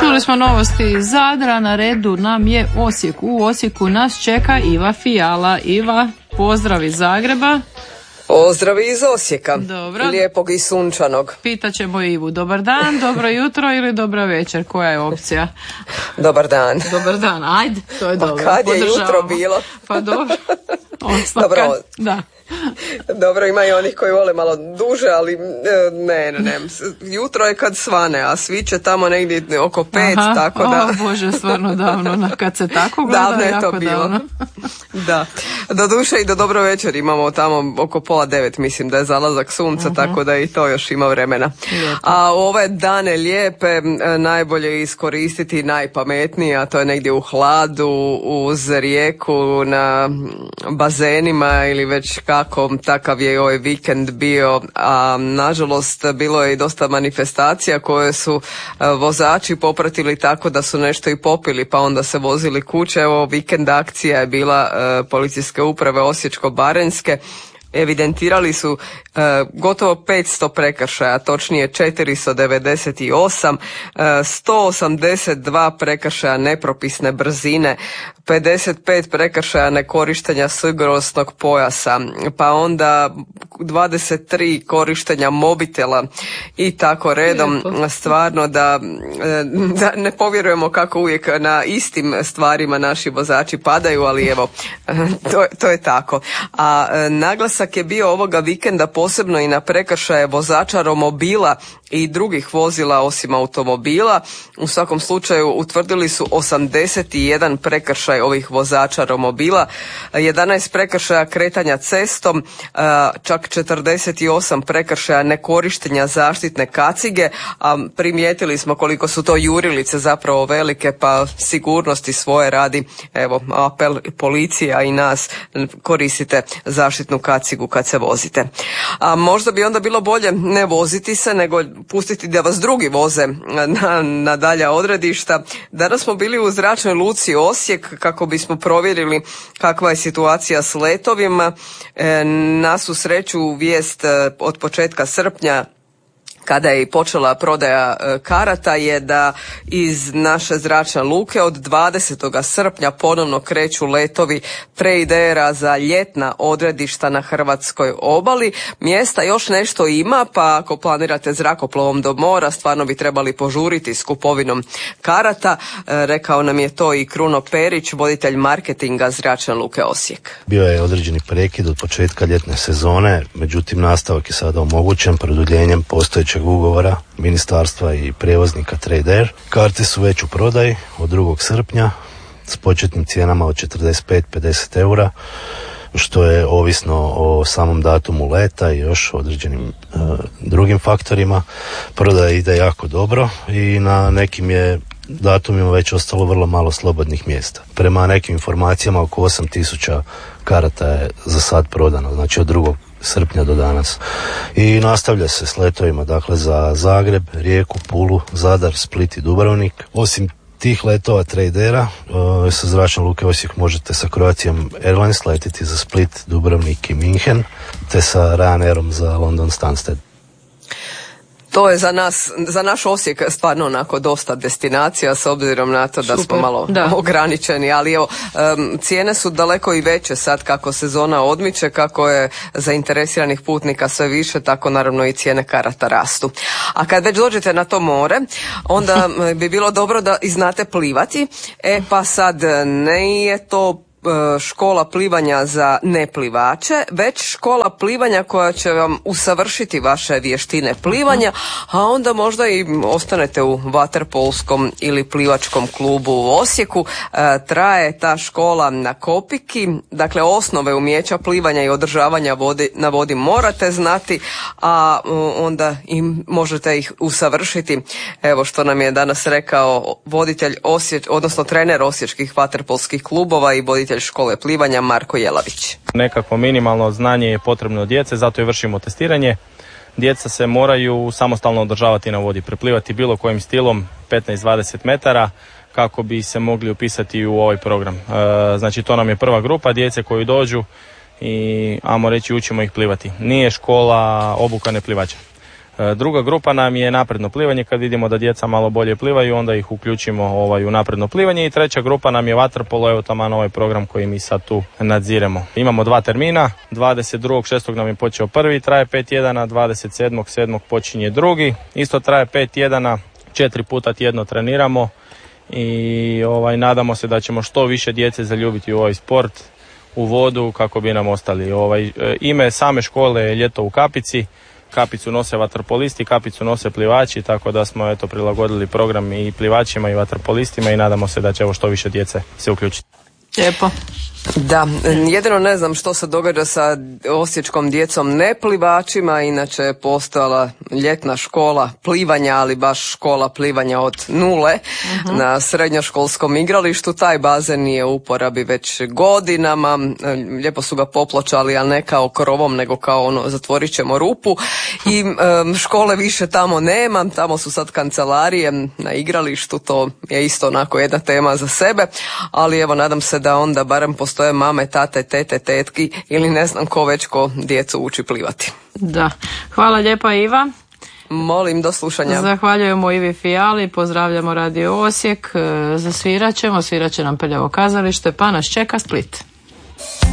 Čuli smo novosti iz Zadra, na redu nam je Osijek. U Osijeku nas čeka Iva Fijala. Iva, pozdrav iz Zagreba. Pozdrav iz Osijeka. Dobro. Lijepog i sunčanog. Pitaćemo Ivu, dobar dan, dobro jutro ili dobra večer, koja je opcija? Dobar dan. Dobar dan, ajde, to je dobro. Kad je jutro bilo? Pa dobro. Dobro. Da. Dobro, ima i onih koji vole malo duže, ali ne. Jutro je kad svane, a sviće tamo negdje oko 5, tako da... O Bože, stvarno davno, kad se tako gleda, davno je jako to bilo. davno. Da, do duše i do dobro večer imamo tamo oko 8:30, mislim da je zalazak sunca, tako da i to još ima vremena. Lijepo. A ove dane lijepe najbolje iskoristiti najpametnije, a to je negdje u hladu, uz rijeku, na bazenima ili već kako, takav je ovaj vikend bio, a nažalost bilo je i dosta manifestacija koje su vozači popratili tako da su nešto i popili pa onda se vozili kuće. Evo, vikend akcija je bila policijske uprave Osječko-baranjske. Evidentirali su gotovo 500 prekršaja, točnije 498, 182 prekršaja nepropisne brzine, 55 prekršaja nekorištenja sigurnosnog pojasa, pa onda 23 korištenja mobitela i tako redom. Stvarno da ne povjerujemo kako uvijek na istim stvarima naši vozači padaju, ali evo, to je tako. A naglasak je bio ovoga vikenda posebno i na prekršaje vozača romobila i drugih vozila osim automobila. U svakom slučaju utvrdili su 81 prekršaj ovih vozača romobila, 11 prekršaja kretanja cestom, čak 48 prekršaja nekorištenja zaštitne kacige, a primijetili smo koliko su to jurilice zapravo velike, pa sigurnosti svoje radi, evo, apel policija i nas, koristite zaštitnu kacigu kad se vozite. A možda bi onda bilo bolje ne voziti se, nego pustiti da vas drugi voze na dalja odredišta. Danas smo bili u zračnoj luci Osijek kako bismo provjerili kakva je situacija s letovima. Na svu sreću vijest od početka srpnja, kada je i počela prodaja karata, je da iz naše zračne luke od 20. srpnja ponovno kreću letovi Preidera za ljetna odredišta na hrvatskoj obali. Mjesta još nešto ima, pa ako planirate zrakoplovom do mora, stvarno bi trebali požuriti s kupovinom karata. Rekao nam je to i Kruno Perić, voditelj marketinga zračne luke Osijek. Bio je određeni prekid od početka ljetne sezone, međutim nastavak je sada omogućen produljenjem postojećeg ugovora ministarstva i prijevoznika Trade Air. Karte su već u prodaji od 2. srpnja s početnim cijenama od 45-50 eura, što je ovisno o samom datumu leta i još određenim drugim faktorima. Prodaja ide jako dobro i na nekim je datumima već ostalo vrlo malo slobodnih mjesta. Prema nekim informacijama oko 8.000 karata je za sad prodano, znači od 2. srpnja do danas. I nastavlja se s letovima, dakle, za Zagreb, Rijeku, Pulu, Zadar, Split i Dubrovnik. Osim tih letova Tradera, sa zračne luke Osijek možete sa Croatia Airlines letiti za Split, Dubrovnik i Minhen, te sa Ryanairom za London Stansted. To je za naš Osijek stvarno onako dosta destinacija, s obzirom na to da smo malo ograničeni, ali evo, cijene su daleko i veće sad kako sezona odmiče, kako je zainteresiranih putnika sve više, tako naravno i cijene karata rastu. A kad već dođete na to more, onda bi bilo dobro da i znate plivati, pa sad nije to škola plivanja za neplivače, već škola plivanja koja će vam usavršiti vaše vještine plivanja, a onda možda i ostanete u vaterpolskom ili plivačkom klubu u Osijeku. Traje ta škola na Kopiki, dakle osnove umijeća plivanja i održavanja na vodi morate znati, a onda možete ih usavršiti. Evo što nam je danas rekao voditelj odnosno trener osječkih vaterpolskih klubova i voditelj škole plivanja Marko Jelavić. Nekako minimalno znanje je potrebno djece, zato i vršimo testiranje. Djeca se moraju samostalno održavati na vodi, preplivati bilo kojim stilom 15-20 metara kako bi se mogli upisati u ovaj program. Znači to nam je prva grupa djece koji dođu i ajmo reći učimo ih plivati. Nije škola obuka neplivača. Druga grupa nam je napredno plivanje, kad vidimo da djeca malo bolje plivaju, onda ih uključimo u napredno plivanje. I treća grupa nam je vaterpolo, evo taman ovaj program koji mi sad tu nadziremo. Imamo 2 termina, 22.6. nam je počeo prvi, traje 5 tjedana, 27.7. počinje drugi, isto traje 5 tjedana, 4 puta tjedno treniramo i nadamo se da ćemo što više djece zaljubiti u ovaj sport, u vodu, kako bi nam ostali. Ime same škole je Ljeto u kapici. Kapicu nose vaterpolisti, kapicu nose plivači, tako da smo prilagodili program i plivačima i vaterpolistima i nadamo se da će što više djece se uključiti. Lijepo. Da, jedino ne znam što se događa sa osječkom djecom neplivačima, inače je postojala ljetna škola plivanja, ali baš škola plivanja od nule na srednjoškolskom igralištu. Taj bazen je u uporabi već godinama, lijepo su ga popločali, ali ne kao krovom, nego kao zatvorit ćemo rupu i škole više tamo nema, tamo su sad kancelarije na igralištu, to je isto onako jedna tema za sebe, ali evo nadam se da onda barem postoje mame, tate, tete, tetki ili ne znam ko već ko djecu uči plivati. Da. Hvala lijepa Iva. Molim, do slušanja. Zahvaljujemo Ivi Fijali, pozdravljamo Radio Osijek, svirat će nam Prljavo kazalište, pa nas čeka Split.